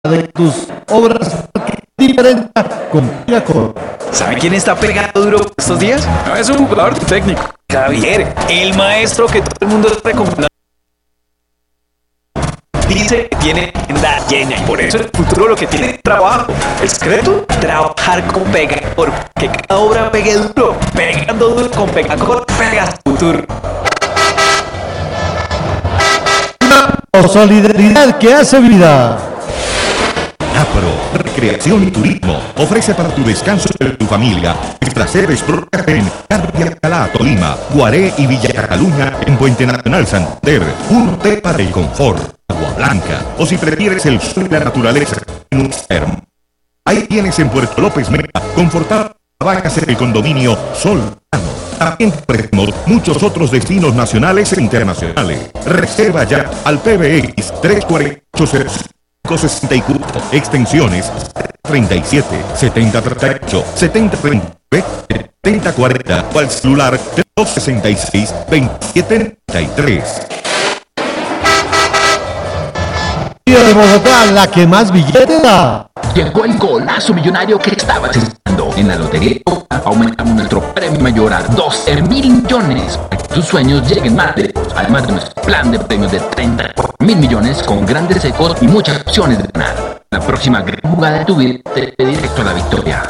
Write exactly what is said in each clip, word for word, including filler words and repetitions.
de tus obras diferencia con Piacor. ¿Sabe quién está pegando duro estos días? No, es un jugador técnico, Javier, el maestro que todo el mundo recomienda. Dice que tiene agenda llena y por eso el futuro lo que tiene es trabajo. El secreto, trabajar con Pegacor, que cada obra pegue duro. Pegando duro con Pegacor, pegas futuro. Una solidaridad que hace vida. APRO, Recreación y Turismo, ofrece para tu descanso y de tu familia placeres en Cardia Calá, Tolima, Guaré y Villa Cataluña en Puente Nacional Santander. Un hotel para el confort, agua blanca, o si prefieres el sol y la naturaleza en un termo. Ahí tienes en Puerto López Meta, confortable vacas en el condominio Sol. También ofrecemos muchos otros destinos nacionales e internacionales. Reserva ya al P B X tres cuatro ocho cero sesenta y cuatro, extensiones treinta y siete, setenta treinta y ocho, setenta treinta y nueve, setenta cuarenta o al celular dos sesenta y seis, veintisiete treinta y tres. De Bogotá, la que más billete da. Llegó el golazo millonario que estabas esperando. En la lotería aumentamos nuestro premio mayor a doce mil millones. Para que tus sueños lleguen más lejos. Además de nuestro plan de premios de treinta mil millones con grandes ecos y muchas opciones de ganar. La próxima gran jugada de tu vida te lleva directo a la victoria.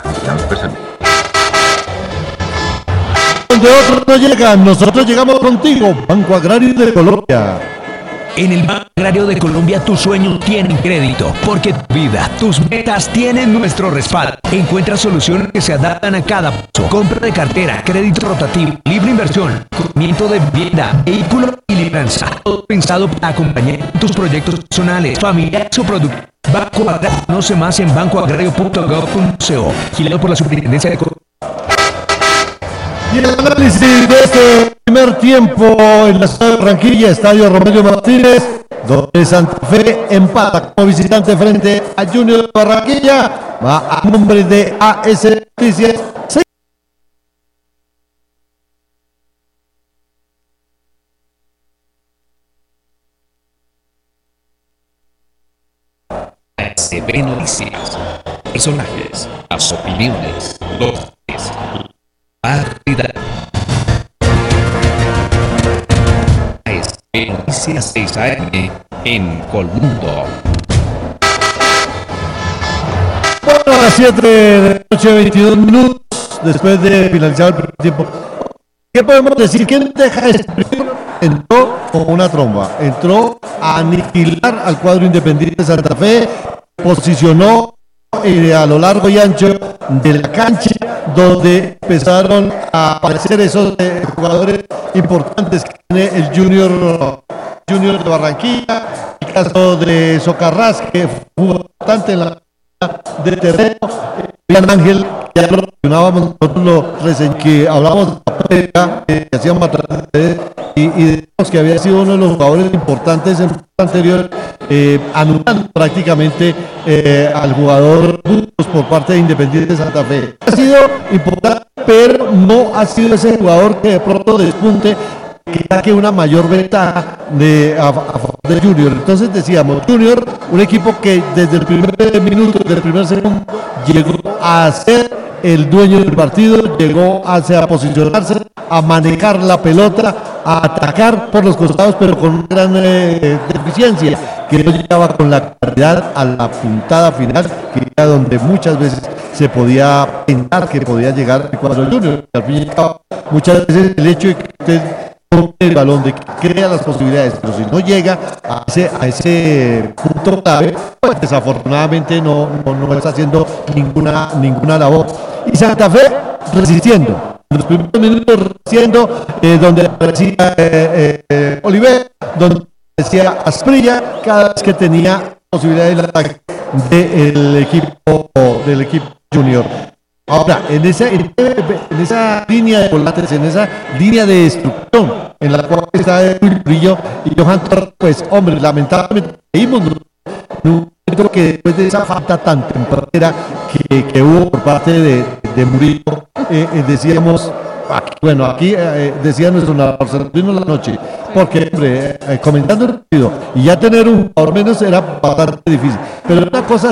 Donde otros no llegan, nosotros llegamos contigo. Banco Agrario de Colombia. En el Banco Agrario de Colombia tus sueños tienen crédito, porque tu vida, tus metas tienen nuestro respaldo. Encuentra soluciones que se adaptan a cada paso. Compra de cartera, crédito rotativo, libre inversión, cubrimiento de vivienda, vehículo y libranza. Todo pensado para acompañar tus proyectos personales, familiares o productivos. Banco Agrario, conoce más en banco agrario punto gov punto co. Vigilado por la Superintendencia de Colombia. Y el análisis de este primer tiempo en la ciudad de Barranquilla, Estadio Romelio Martínez, donde Santa Fe empata como visitante frente a Junior de Barranquilla, va a nombre de A S Noticias. A S B Noticias. Personajes, las opiniones, los partida. A S B Noticias seis A M en Colmundo. Bueno, a las siete de la noche, veintidós minutos, después de finalizar el primer tiempo. ¿Qué podemos decir? ¿Quién deja este primero? Entró como una tromba, entró a aniquilar al cuadro Independiente de Santa Fe, posicionó eh, a lo largo y ancho de la cancha, donde empezaron a aparecer esos eh, jugadores importantes que tiene el Junior, Junior de Barranquilla, el caso de Socarrás, que jugó bastante en la de terreno, Julián Ángel, ya lo mencionábamos, nosotros lo recién que hablábamos de la que hacíamos a través de y, y decimos que había sido uno de los jugadores importantes en el anterior, eh, anulando prácticamente eh, al jugador Bustos por parte de Independiente de Santa Fe. Ha sido importante, pero no ha sido ese jugador que de pronto despunte, que saque una mayor ventaja de, a, a favor de Junior. Entonces decíamos, Junior, un equipo que desde el primer minuto, desde el primer segundo, llegó a ser el dueño del partido, llegó hacia a posicionarse, a manejar la pelota, a atacar por los costados, pero con una gran eh, deficiencia, que no llegaba con la claridad a la puntada final, que era donde muchas veces se podía pensar que podía llegar el cuadro Junior. Al fin y al cabo, muchas veces el hecho de que usted el balón, de que crea las posibilidades, pero si no llega a ese, a ese punto clave, pues desafortunadamente no, no, no está haciendo ninguna, ninguna labor. Y Santa Fe resistiendo, en los primeros minutos resistiendo, eh, donde aparecía eh, eh, Oliver, donde aparecía Asprilla, cada vez que tenía posibilidades de ataque del equipo, del equipo Junior. Ahora, en esa, en, en esa línea de volantes, en esa línea de destrucción en la cual está el Brillo y Johan Torres, pues hombre, lamentablemente vimos un momento que después de esa falta tan temprana que, que hubo por parte de, de Murillo, eh, eh, decíamos, aquí, bueno, aquí eh, decía nuestro narrador, se nos vino la noche, porque, hombre, eh, comentando el partido y ya tener un jugador menos era bastante difícil. Pero una cosa